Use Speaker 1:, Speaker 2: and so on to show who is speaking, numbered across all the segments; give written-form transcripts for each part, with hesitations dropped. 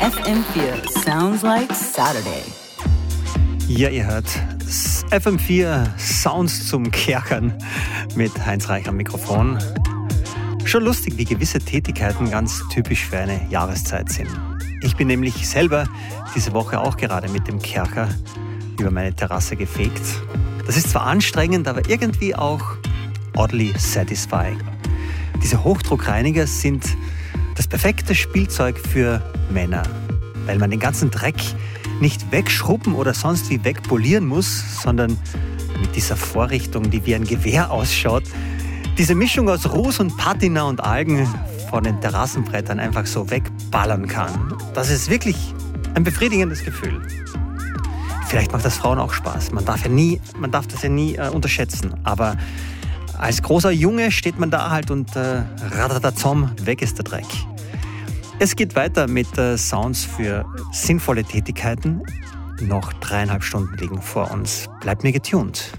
Speaker 1: FM4 Sounds like Saturday.
Speaker 2: Ja, ihr hört FM4 Sounds zum Kerkern mit Heinz Reich am Mikrofon. Schon lustig, wie gewisse Tätigkeiten ganz typisch für eine Jahreszeit sind. Ich bin nämlich selber diese Woche auch gerade mit dem Kerker über meine Terrasse gefegt. Das ist zwar anstrengend, aber irgendwie auch oddly satisfying. Diese Hochdruckreiniger sind das perfekte Spielzeug für Männer, weil man den ganzen Dreck nicht wegschrubben oder sonst wie wegpolieren muss, sondern mit dieser Vorrichtung, die wie ein Gewehr ausschaut, diese Mischung aus Ruß und Patina und Algen von den Terrassenbrettern einfach so wegballern kann. Das ist wirklich ein befriedigendes Gefühl. Vielleicht macht das Frauen auch Spaß. Man darf das ja nie unterschätzen. Aber als großer Junge steht man da halt und ratatazom, weg ist der Dreck. Es geht weiter mit Sounds für sinnvolle Tätigkeiten. Noch 3,5 Stunden liegen vor uns. Bleibt mir getuned.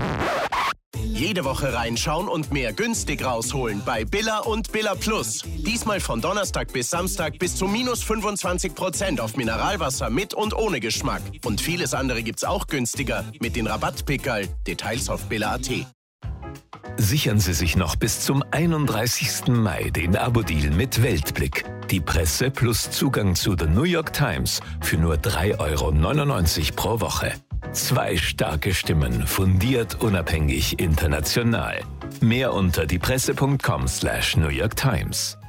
Speaker 3: Jede Woche reinschauen und mehr günstig rausholen bei Billa und Billa Plus. Diesmal von Donnerstag bis Samstag bis zu minus 25% auf Mineralwasser mit und ohne Geschmack. Und vieles andere gibt's auch günstiger mit den Rabattpickerl. Details auf billa.at.
Speaker 4: Sichern Sie sich noch bis zum 31. Mai den Abo-Deal mit Weltblick. Die Presse plus Zugang zu The New York Times für nur 3,99 € pro Woche. 2 starke Stimmen, fundiert, unabhängig, international. Mehr unter diepresse.com/New York Times.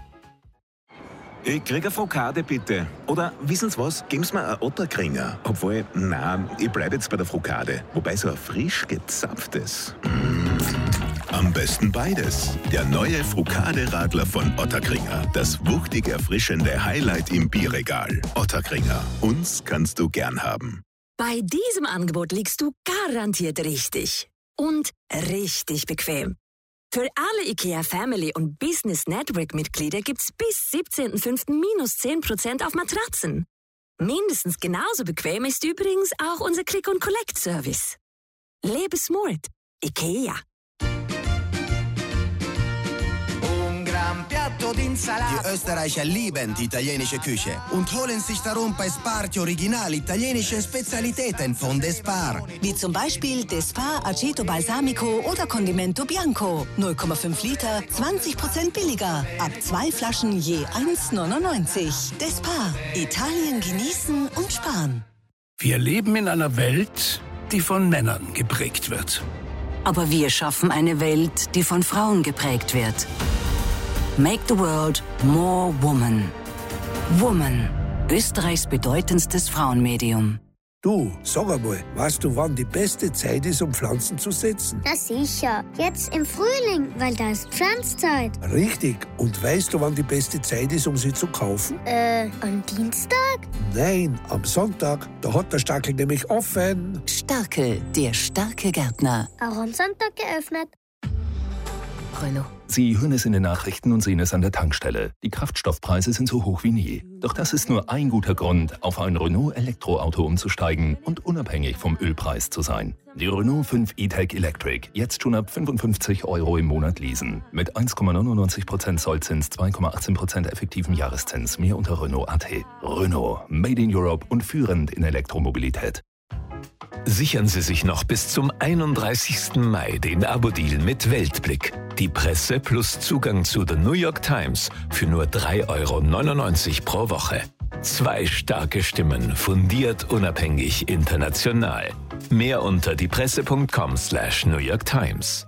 Speaker 5: Ich krieg eine Frokade, bitte. Oder, wissen Sie was, geben Sie mir einen Otterkringer. Obwohl, nein, ich bleib jetzt bei der Frokade. Wobei so ein frisch gezapftes.
Speaker 6: Am besten beides. Der neue Frukade-Radler von Otterkringer. Das wuchtig erfrischende Highlight im Bierregal. Otterkringer. Uns kannst du gern haben.
Speaker 7: Bei diesem Angebot liegst du garantiert richtig. Und richtig bequem. Für alle IKEA Family und Business Network Mitglieder gibt's bis 17.05. minus 10% auf Matratzen. Mindestens genauso bequem ist übrigens auch unser Click-and-Collect-Service. Lebe smart. IKEA.
Speaker 8: Die Österreicher lieben die italienische Küche und holen sich darum bei Spar die original italienische Spezialitäten von Despar.
Speaker 9: Wie zum Beispiel Despar Aceto Balsamico oder Condimento Bianco. 0,5 Liter, 20% billiger. Ab 2 Flaschen je 1,99. Despar. Italien genießen und sparen.
Speaker 10: Wir leben in einer Welt, die von Männern geprägt wird.
Speaker 1: Aber wir schaffen eine Welt, die von Frauen geprägt wird. Make the world more woman. Woman, Österreichs bedeutendstes Frauenmedium.
Speaker 11: Du, sag einmal, weißt du, wann die beste Zeit ist, um Pflanzen zu setzen?
Speaker 12: Na sicher, jetzt im Frühling, weil da ist Pflanzzeit.
Speaker 11: Richtig. Und weißt du, wann die beste Zeit ist, um sie zu kaufen?
Speaker 12: Am Dienstag?
Speaker 11: Nein, am Sonntag. Da hat der Stackel nämlich offen.
Speaker 1: Stärke, der starke Gärtner.
Speaker 12: Auch am Sonntag geöffnet.
Speaker 1: Renault.
Speaker 4: Sie hören es in den Nachrichten und sehen es an der Tankstelle. Die Kraftstoffpreise sind so hoch wie nie. Doch das ist nur ein guter Grund, auf ein Renault-Elektroauto umzusteigen und unabhängig vom Ölpreis zu sein. Die Renault 5 E-Tech Electric, jetzt schon ab 55 € im Monat leasen. Mit 1,99% Zollzins, 2,18% effektiven Jahreszins. Mehr unter Renault.at. Renault, made in Europe und führend in Elektromobilität. Sichern Sie sich noch bis zum 31. Mai den Abo-Deal mit Weltblick. Die Presse plus Zugang zu The New York Times für nur 3,99 € pro Woche. 2 starke Stimmen, fundiert, unabhängig, international. Mehr unter diepresse.com/New York Times.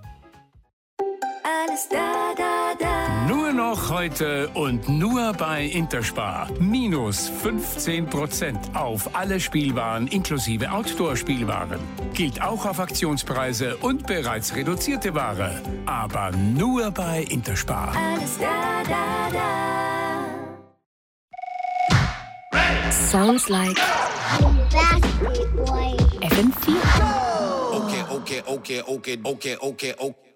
Speaker 7: Alles da, da, da.
Speaker 10: Nur noch heute und nur bei Interspar. Minus 15% auf alle Spielwaren inklusive Outdoor-Spielwaren. Gilt auch auf Aktionspreise und bereits reduzierte Ware. Aber nur bei Interspar.
Speaker 7: Alles da, da, da.
Speaker 1: Sounds like FM4.
Speaker 8: Okay.